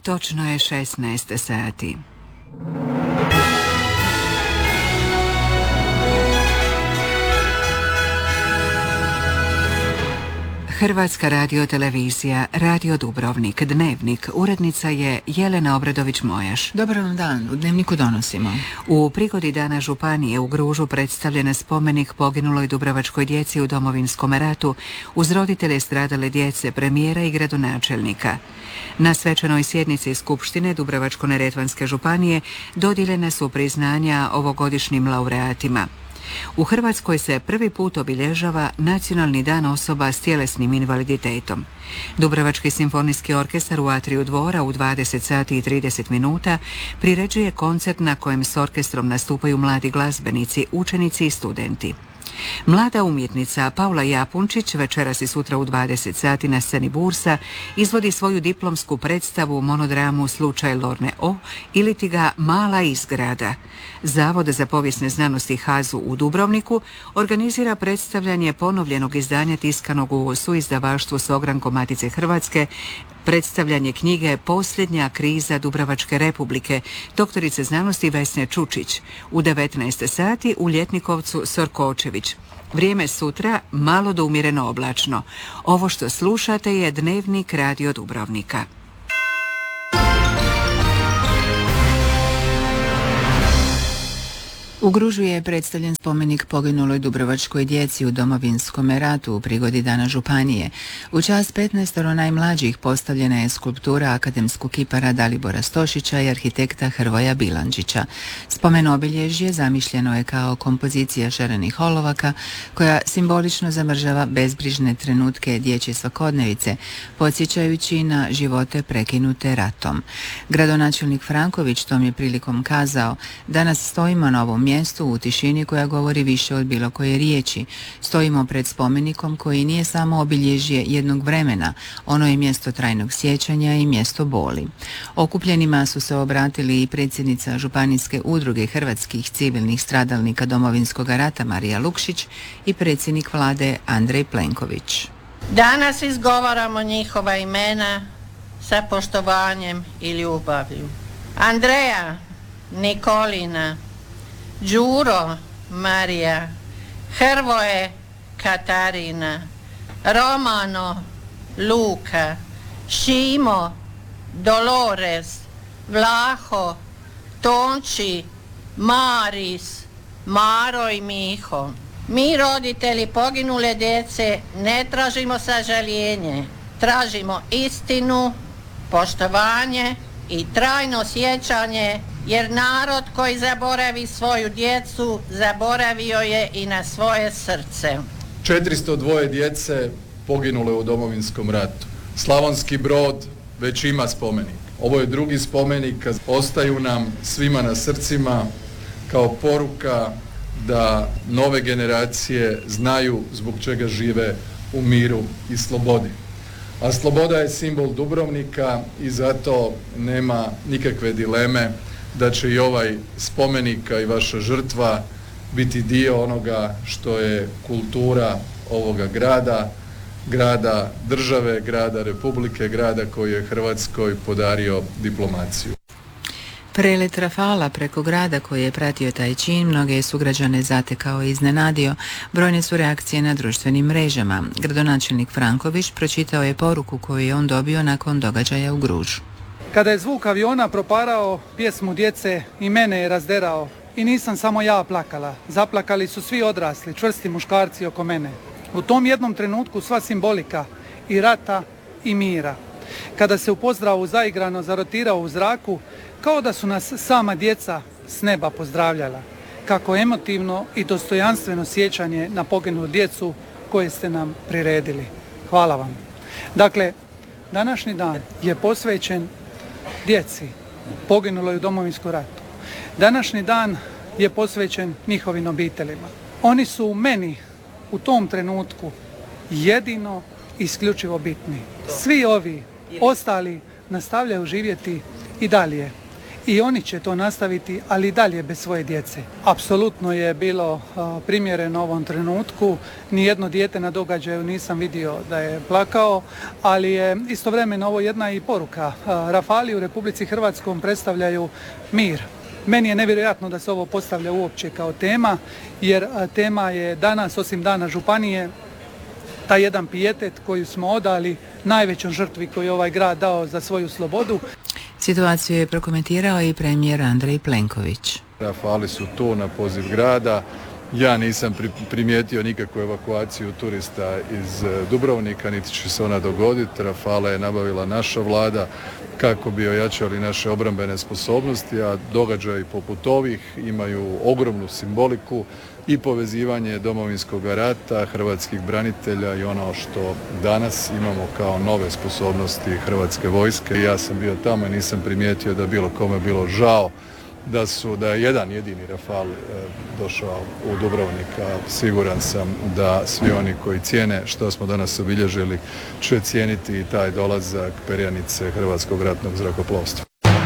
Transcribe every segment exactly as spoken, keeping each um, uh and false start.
točno je šesnaest sati. Hrvatska radiotelevizija, Radio Dubrovnik, Dnevnik, urednica je Jelena Obradović-Mojaš. Dobar vam dan, u Dnevniku donosimo. U prigodi Dana Županije u Gružu predstavljen je spomenik poginuloj dubrovačkoj djeci u Domovinskom ratu uz roditelje stradale djece, premijera i gradonačelnika. Na svečanoj sjednici Skupštine Dubrovačko-neretvanske županije dodijeljena su priznanja ovogodišnjim laureatima. U Hrvatskoj se prvi put obilježava Nacionalni dan osoba s tjelesnim invaliditetom. Dubrovački simfonijski orkestar u atriju dvora u dvadeset sati i trideset minuta priređuje koncert na kojem s orkestrom nastupaju mladi glazbenici, učenici i studenti. Mlada umjetnica Paula Japunčić večeras i sutra u dvadeset sati na sceni Bursa izvodi svoju diplomsku predstavu monodramu Slučaj Lorne O ili ti ga Mala izgrada. Zavod za povijesne znanosti HAZU u Dubrovniku organizira predstavljanje ponovljenog izdanja tiskanog u suizdavaštvu s ogrankom Matice Hrvatske, predstavljanje knjige Posljednja kriza Dubrovačke republike doktorice znanosti Vesne Čučić u devetnaest sati u Ljetnikovcu Sorkočević. Vrijeme sutra malo do umjereno oblačno. Ovo što slušate je Dnevnik Radio Dubrovnika. U Gružu je predstavljen spomenik poginuloj dubrovačkoj djeci u Domovinskom ratu u prigodi Dana Županije. U čast petnaestoro najmlađih postavljena je skulptura akademskog kipara Dalibora Stošića i arhitekta Hrvoja Bilandžića. Spomen obilježje zamišljeno je kao kompozicija šarenih olovaka koja simbolično zamržava bezbrižne trenutke dječje svakodnevice, podsjećajući na živote prekinute ratom. Gradonačelnik Franković tom je prilikom kazao: danas stojimo na ovom mjestu u tišini koja govori više od bilo koje riječi. Stojimo pred spomenikom koji nije samo obilježje jednog vremena, ono je mjesto trajnog sjećanja i mjesto boli. Okupljenima su se obratili i predsjednica Županijske udruge hrvatskih civilnih stradalnika Domovinskog rata Marija Lukšić i predsjednik vlade Andrej Plenković. Danas izgovaramo njihova imena sa poštovanjem i ljubavlju. Andreja, Nikolina, Đuro, Marija, Hrvoje, Katarina, Romano, Luka, Šimo, Dolores, Vlaho, Tonči, Maris, Maro i Miho. Mi, roditelji poginule djece, ne tražimo sažaljenje, tražimo istinu, poštovanje i trajno sjećanje, jer narod koji zaboravi svoju djecu, zaboravio je i na svoje srce. četiristo dva djece poginule u Domovinskom ratu. Slavonski Brod već ima spomenik. Ovo je drugi spomenik, ostaju nam svima na srcima kao poruka da nove generacije znaju zbog čega žive u miru i slobodi. A sloboda je simbol Dubrovnika i zato nema nikakve dileme da će i ovaj spomenik i vaša žrtva biti dio onoga što je kultura ovoga grada, grada države, grada Republike, grada koji je Hrvatskoj podario diplomaciju. Prelet Rafala preko grada koji je pratio taj čin mnoge je sugrađane zatekao i iznenadio. Brojne su reakcije na društvenim mrežama. Gradonačelnik Franković pročitao je poruku koju je on dobio nakon događaja u Gružu. Kada je zvuk aviona proparao pjesmu djece i mene je razderao i nisam samo ja plakala. Zaplakali su svi odrasli, čvrsti muškarci oko mene. U tom jednom trenutku sva simbolika i rata i mira. Kada se u pozdravu zaigrano zarotirao u zraku, kao da su nas sama djeca s neba pozdravljala. Kako emotivno i dostojanstveno sjećanje na poginulu djecu koje ste nam priredili. Hvala vam. Dakle, današnji dan je posvećen djeci poginuloj u Domovinskom ratu. Današnji dan je posvećen njihovim obiteljima. Oni su u meni u tom trenutku jedino isključivo bitni. Svi ovi ostali nastavljaju živjeti i dalje. i oni će to nastaviti, ali i dalje bez svoje djece. Apsolutno je bilo a, primjereno ovom trenutku. Nijedno dijete na događaju nisam vidio da je plakao, ali je istovremeno ovo jedna i poruka. A, Rafali u Republici Hrvatskoj predstavljaju mir. Meni je nevjerojatno da se ovo postavlja uopće kao tema, jer a, tema je danas, osim Dana županije, taj jedan pijetet koji smo odali najvećoj žrtvi koju je ovaj grad dao za svoju slobodu. Situaciju je prokomentirao i premijer Andrej Plenković. Rafali su tu na poziv grada. Ja nisam primijetio nikakvu evakuaciju turista iz Dubrovnika, niti će se ona dogoditi. Rafale je nabavila naša vlada kako bi ojačali naše obrambene sposobnosti, a događaji poput ovih imaju ogromnu simboliku i povezivanje Domovinskog rata, hrvatskih branitelja i ono što danas imamo kao nove sposobnosti hrvatske vojske. Ja sam bio tamo i nisam primijetio da bilo kome bilo žao da su, da je jedan jedini Rafal e, došao u Dubrovnik, a siguran sam da svi oni koji cijene što smo danas obilježili će cijeniti i taj dolazak perjanice Hrvatskog ratnog zrakoplovstva.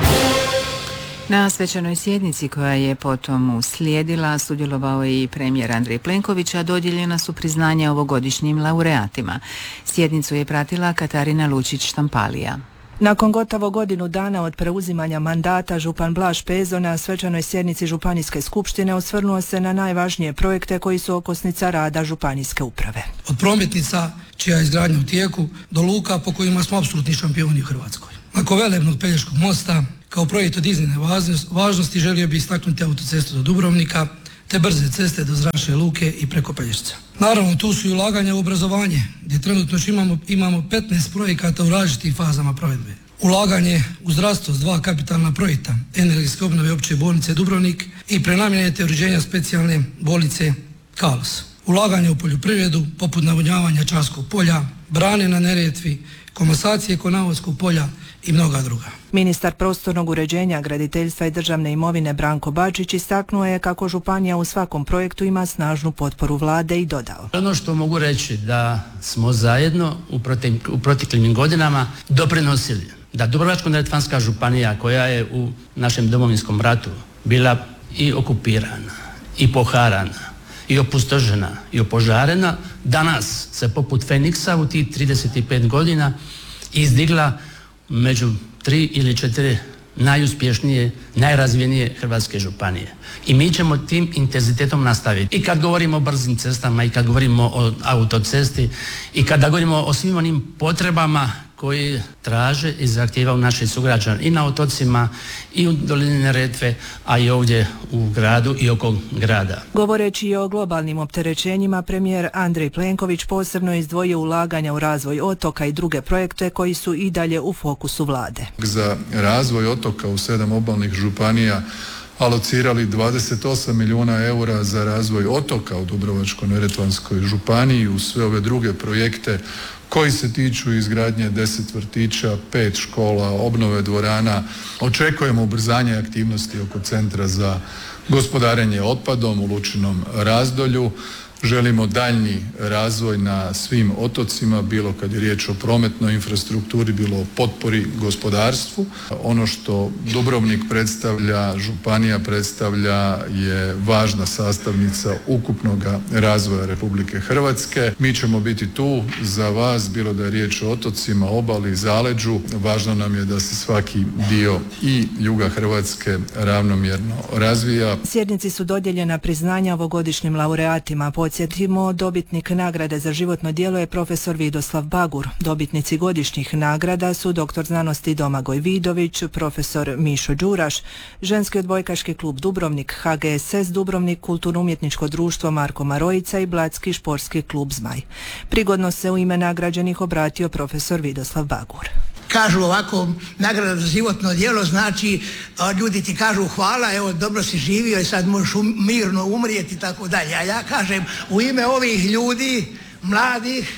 Na svečanoj sjednici koja je potom uslijedila sudjelovao je i premijer Andrej Plenković, a dodijeljena su priznanja ovogodišnjim laureatima. Sjednicu je pratila Katarina Lučić-Štampalija. Nakon gotovo godinu dana od preuzimanja mandata, župan Blaž Pezo na svečanoj sjednici Županijske skupštine osvrnuo se na najvažnije projekte koji su okosnica rada županijske uprave. Od prometnica, čija je izgradnja u tijeku, do luka po kojima smo apsolutni šampioni u Hrvatskoj. Nakon velebnog Pelješkog mosta, kao projekt od iznimne važnosti, želio bi istaknuti autocestu do Dubrovnika, te brze ceste do Zračne luke i preko Pelješca. Naravno, tu su i ulaganja u obrazovanje, gdje trenutno imamo, imamo petnaest projekata u različitim fazama provedbe. Ulaganje u zdravstvo s dva kapitalna projekta, energetske obnove opće bolnice Dubrovnik i prenamjene te uređenja specijalne bolnice Kalos. Ulaganje u poljoprivredu, poput navodnjavanja Časkog polja, brane na Neretvi, komasacije Konavolskog polja i mnoga druga. Ministar prostornog uređenja, graditeljstva i državne imovine Branko Bačić istaknuo je kako županija u svakom projektu ima snažnu potporu vlade i dodao. Ono što mogu reći da smo zajedno u, prote, u proteklim godinama doprinosili da Dubrovačko-neretvanska županija, koja je u našem Domovinskom ratu bila i okupirana i poharana i opustožena i opožarena, danas se poput Feniksa u tih trideset pet godina izdigla među tri ili četiri najuspješnije, najrazvijenije hrvatske županije. I mi ćemo tim intenzitetom nastaviti. I kad govorimo o brzim cestama, i kad govorimo o autocesti, i kada govorimo o svim onim potrebama koji traže i zahtijevaju naši sugrađani i na otocima i u dolini Neretve, a i ovdje u gradu i oko grada. Govoreći i o globalnim opterećenjima, premijer Andrej Plenković posebno izdvojio ulaganja u razvoj otoka i druge projekte koji su i dalje u fokusu vlade. Za razvoj otoka u sedam obalnih županija alocirali dvadeset osam milijuna eura za razvoj otoka u Dubrovačko-neretvanskoj županiji, uz sve ove druge projekte koji se tiču izgradnje deset vrtića, pet škola, obnove dvorana. Očekujemo ubrzanje aktivnosti oko Centra za gospodarenje otpadom u Lučinom Razdolju. Želimo daljnji razvoj na svim otocima, bilo kad je riječ o prometnoj infrastrukturi, bilo o potpori gospodarstvu. Ono što Dubrovnik predstavlja, županija predstavlja, je važna sastavnica ukupnog razvoja Republike Hrvatske. Mi ćemo biti tu za vas, bilo da je riječ o otocima, obali, zaleđu. Važno nam je da se svaki dio i juga Hrvatske ravnomjerno razvija. Sjednici su dodijeljena priznanja ovogodišnjim laureatima. Podsjetimo, dobitnik nagrade za životno djelo je profesor Vidoslav Bagur. Dobitnici godišnjih nagrada su doktor znanosti Domagoj Vidović, profesor Mišo Đuraš, ženski odbojkaški klub Dubrovnik, H G S S Dubrovnik, kulturno-umjetničko društvo Marko Marojica i Blatski športski klub Zmaj. Prigodno se u ime nagrađenih obratio profesor Vidoslav Bagur. Kažu ovako, nagrada za životno djelo znači, ljudi ti kažu hvala, evo dobro si živio i sad možeš um, mirno umrijeti i tako dalje. A ja kažem u ime ovih ljudi, mladih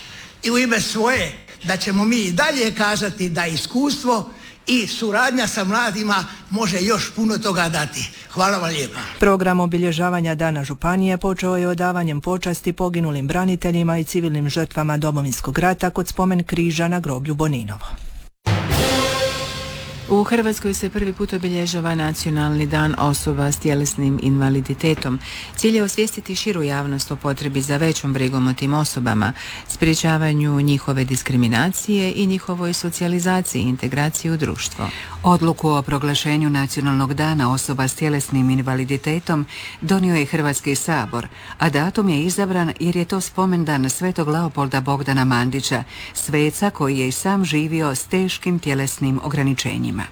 i u ime svoje, da ćemo mi i dalje kazati da iskustvo i suradnja sa mladima može još puno toga dati. Hvala vam lijepa. Program obilježavanja Dana županije počeo je odavanjem počasti poginulim braniteljima i civilnim žrtvama Domovinskog rata kod spomen križa na groblju Boninovo. U Hrvatskoj se prvi put obilježava Nacionalni dan osoba s tjelesnim invaliditetom. Cilj je osvijestiti širu javnost o potrebi za većom brigom o tim osobama, sprječavanju njihove diskriminacije i njihovoj socijalizaciji i integraciji u društvo. Odluku o proglašenju Nacionalnog dana osoba s tjelesnim invaliditetom donio je Hrvatski sabor, a datum je izabran jer je to spomendan Svetog Leopolda Bogdana Mandića, sveca koji je i sam živio s teškim tjelesnim ograničenjima.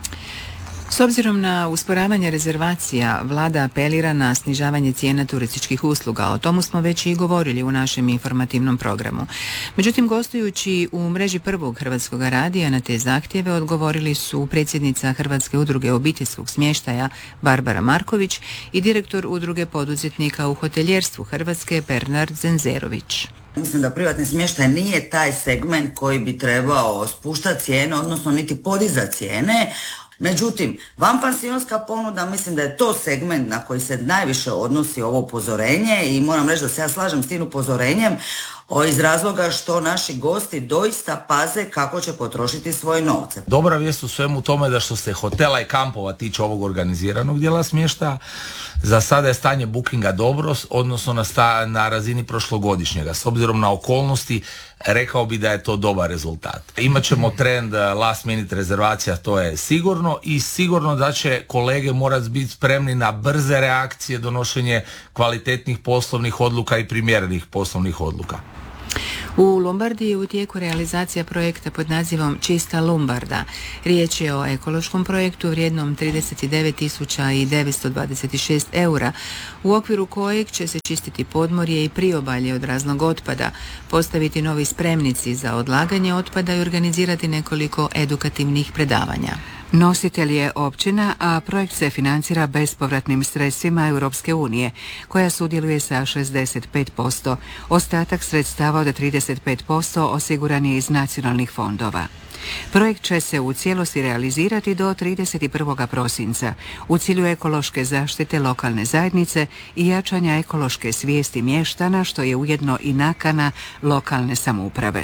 S obzirom na usporavanje rezervacija, vlada apelira na snižavanje cijena turističkih usluga. O tomu smo već i govorili u našem informativnom programu. Međutim, gostujući u mreži Prvog hrvatskog radija na te zahtjeve odgovorili su predsjednica Hrvatske udruge obiteljskog smještaja Barbara Marković i direktor udruge poduzetnika u hoteljerstvu Hrvatske Bernard Zenzerović. Mislim da privatni smještaj nije taj segment koji bi trebao spuštati cijene, odnosno niti podizati cijene. Međutim, vanpansionska ponuda, mislim da je to segment na koji se najviše odnosi ovo upozorenje i moram reći da se ja slažem s tim upozorenjem iz razloga što naši gosti doista paze kako će potrošiti svoje novce. Dobra vijest u svemu tome da što se hotela i kampova tiče ovog organiziranog dijela smještaja, za sada je stanje bookinga dobro, odnosno na, sta, na razini prošlogodišnjega. S obzirom na okolnosti, rekao bi da je to dobar rezultat. Imaćemo trend last minute rezervacija, to je sigurno, i sigurno da će kolege morati biti spremni na brze reakcije, donošenje kvalitetnih poslovnih odluka i primjerenih poslovnih odluka. U Lombardiji je u tijeku realizacija projekta pod nazivom Čista Lombarda. Riječ je o ekološkom projektu vrijednom trideset devet tisuća devetsto dvadeset šest eura, u okviru kojeg će se čistiti podmorje i priobalje od raznog otpada, postaviti novi spremnici za odlaganje otpada i organizirati nekoliko edukativnih predavanja. Nositelj je općina, a projekt se financira bespovratnim sredstvima Europske unije, koja sudjeluje sa šezdeset pet posto. Ostatak sredstava od trideset pet posto osiguran je iz nacionalnih fondova. Projekt će se u cijelosti realizirati do trideset prvog prosinca u cilju ekološke zaštite lokalne zajednice i jačanja ekološke svijesti mještana, što je ujedno i nakana lokalne samouprave.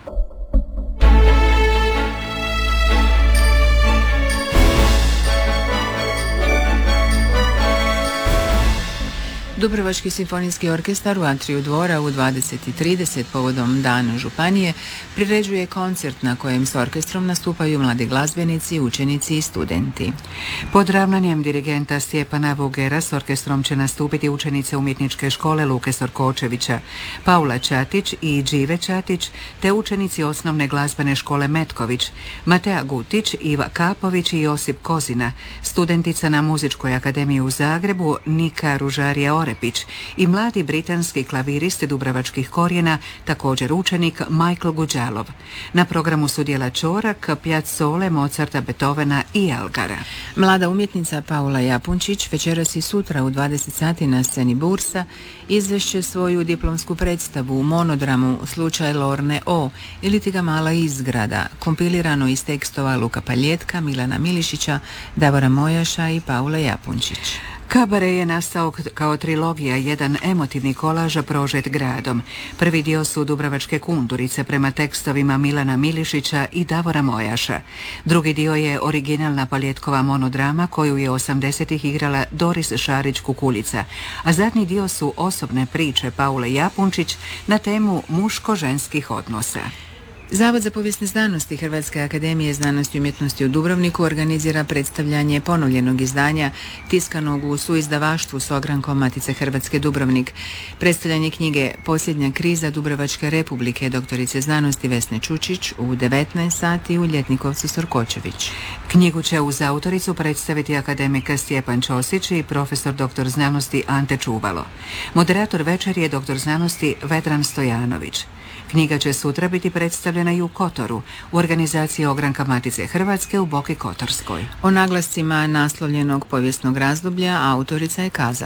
Dubrovački simfonijski orkestar u atriju dvora u dvadeset i trideset povodom Dana županije priređuje koncert na kojem s orkestrom nastupaju mladi glazbenici, učenici i studenti. Pod ravnanjem dirigenta Stjepana Vugera s orkestrom će nastupiti učenice umjetničke škole Luke Sorkočevića, Paula Čatić i Đive Čatić, te učenici osnovne glazbene škole Metković, Matea Gutić, Iva Kapović i Josip Kozina, studentica na Muzičkoj akademiji u Zagrebu Nika Ružarija Ore i mladi britanski klavirist dubrovačkih korijena, također učenik Michael Guđalov. Na programu su djela Čorak, Piazzole, Mozarta, Beethovena i Elgara. Mlada umjetnica Paula Japunčić večeras i sutra u dvadeset sati na sceni Bursa izvešće svoju diplomsku predstavu u monodramu Slučaj Lorne O ili ti ga mala izgrada, kompilirano iz tekstova Luka Paljetka, Milana Milišića, Davora Mojaša i Paule Japunčić. Kabare je nastao kao trilogija, jedan emotivni kolaž prožet gradom. Prvi dio su Dubrovačke kundurice prema tekstovima Milana Milišića i Davora Mojaša. Drugi dio je originalna Paljetkova monodrama koju je osamdesetih igrala Doris Šarić-Kukuljica, a zadnji dio su osobne priče Paule Japunčić na temu muško-ženskih odnosa. Zavod za povijesne znanosti Hrvatske akademije znanosti i umjetnosti u Dubrovniku organizira predstavljanje ponovljenog izdanja tiskanog u suizdavaštvu s ogrankom Matice Hrvatske Dubrovnik. Predstavljanje knjige Posljednja kriza Dubrovačke republike doktorice znanosti Vesne Čučić u devetnaest sati u Ljetnikovcu Sorkočević. Knjigu će uz autoricu predstaviti akademika Stjepan Ćosić i profesor doktor znanosti Ante Čuvalo. Moderator večer je doktor znanosti Vedran Stojanović. Knjiga će sutra biti predstavljena i u Kotoru, u organizaciji ogranka Matice Hrvatske u Boki Kotorskoj. O naglascima naslovljenog povijesnog razdoblja autorica je kazala: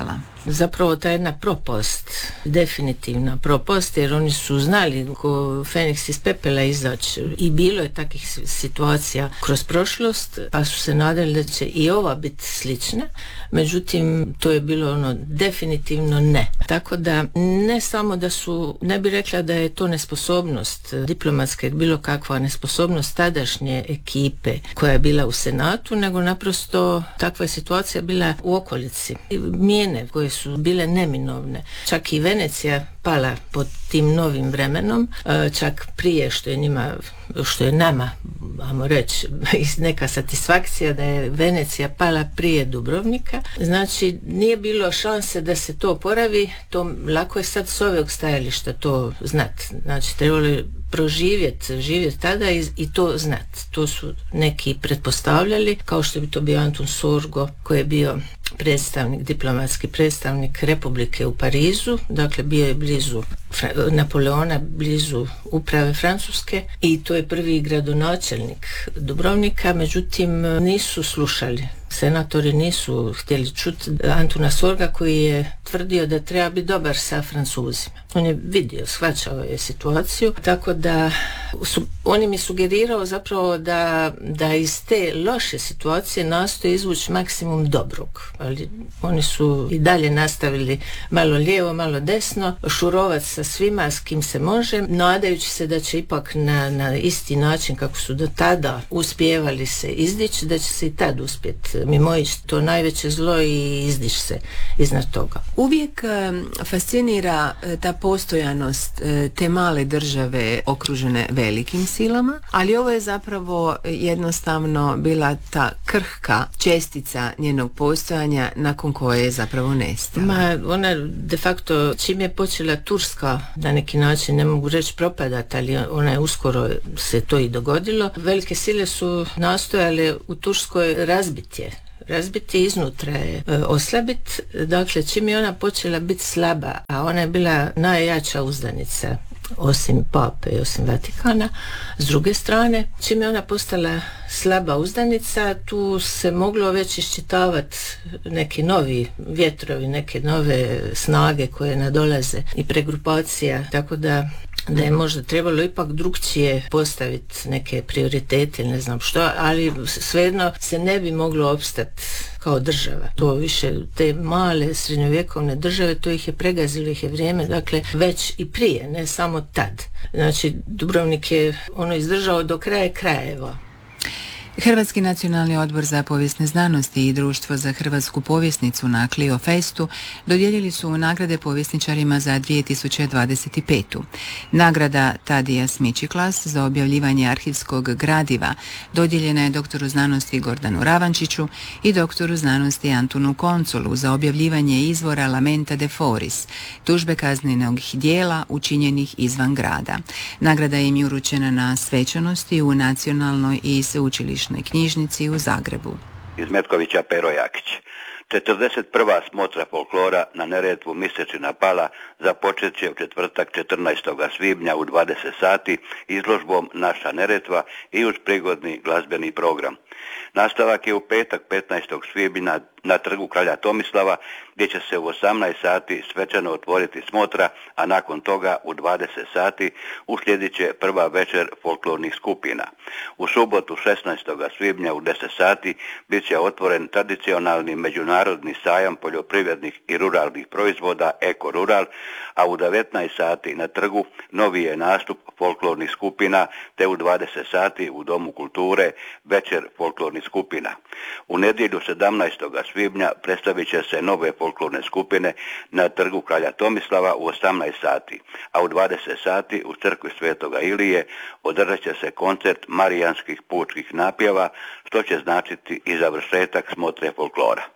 zapravo ta jedna propast, definitivna propast, jer oni su znali ko Feniks iz pepela izaći i bilo je takvih situacija kroz prošlost, pa su se nadali da će i ova biti slična, međutim to je bilo ono definitivno ne. Tako da ne samo da su, ne bi rekla da je to nesposobnost diplomatska, bilo kakva nesposobnost tadašnje ekipe koja je bila u Senatu, nego naprosto takva je situacija bila u okolici. Mijene koje su bile neminovne. Čak i Venecija pala pod tim novim vremenom, čak prije što je njima, što je nama, ajmo reći, neka satisfakcija da je Venecija pala prije Dubrovnika. Znači, nije bilo šanse da se to oporavi, to lako je sad s ovog stajališta to znat. Znači, trebalo je proživjeti, živjeti tada i, i to znat. To su neki pretpostavljali, kao što bi to bio Antun Sorgo, koji je bio predstavnik, diplomatski predstavnik Republike u Parizu, dakle bio je blizu Fra- Napoleona, blizu uprave Francuske i to je prvi gradonačelnik Dubrovnika, međutim nisu slušali. Senatori nisu htjeli čuti Antuna Sorga koji je tvrdio da treba biti dobar sa Francuzima. On je vidio, shvaćao je situaciju, tako da su, on im je sugerirao zapravo da, da iz te loše situacije nastoje izvući maksimum dobrog. Ali oni su i dalje nastavili malo lijevo, malo desno, šurovati sa svima s kim se može, nadajući se da će ipak na, na isti način kako su do tada uspijevali se izdići, da će se i tad uspjeti mimoići to najveće zlo i izdići se iznad toga. Uvijek fascinira ta postojanost te male države okružene velikim silama, ali ovo je zapravo jednostavno bila ta krhka čestica njenog postojanja nakon koje je zapravo nestala. Ma, ona de facto, čim je počela Turska, na neki način, ne mogu reći propadat, ali ona je uskoro se to i dogodilo, velike sile su nastojale u Turskoj razbiti je. razbiti iznutra je e, oslabiti. Dakle, čim je ona počela biti slaba, a ona je bila najjača uzdanica osim Pape i osim Vatikana, s druge strane, čim je ona postala slaba uzdanica, tu se moglo već iščitavati neki novi vjetrovi, neke nove snage koje nadolaze i pregrupacija, tako da da je možda trebalo ipak drugčije postaviti neke prioritete, ne znam što, ali svejedno se ne bi moglo opstati kao država. To više, te male srednjovjekovne države, to ih je pregazilo, ih je vrijeme, dakle, već i prije, ne samo tad. Znači, Dubrovnik je ono izdržao do kraja krajeva. Hrvatski nacionalni odbor za povijesne znanosti i Društvo za hrvatsku povjesnicu na Clio Festu dodijelili su nagrade povjesničarima za dvije tisuće dvadeset pet. Nagrada Tadija Smičiklas za objavljivanje arhivskog gradiva dodijeljena je doktoru znanosti Gordanu Ravančiću i doktoru znanosti Antunu Koncolu za objavljivanje izvora Lamenta de Foris, tužbe kaznenog djela učinjenih izvan grada. Nagrada im je uručena na svečanosti u Nacionalnoj i sveučilišnoj knjižnici u Zagrebu. Iz Metkovića Pero Jakić. četrdeset prva smotra folklora na Neretvu Misečina pala započet će u četvrtak četrnaestog svibnja u dvadeset sati izložbom Naša Neretva i uz prigodni glazbeni program. Nastavak je u petak petnaestog svibnja na trgu Kralja Tomislava, gdje će se u osamnaest sati svečano otvoriti smotra, a nakon toga u dvadeset sati uslijedit će prva večer folklornih skupina. U subotu šesnaestog svibnja u deset sati bit će otvoren tradicionalni međunarodni sajam poljoprivrednih i ruralnih proizvoda Eko Rural, a u devetnaest sati na trgu novi je nastup folklornih skupina, te u dvadeset sati u Domu kulture večer folklornih skupina. U nedjelju sedamnaestog svibnja predstavit će se nove folklorne skupine na trgu Kralja Tomislava u osamnaest sati, a u dvadeset sati u crkvi Svetoga Ilije održat će se koncert marijanskih pučkih napjeva, što će značiti i završetak smotre folklora.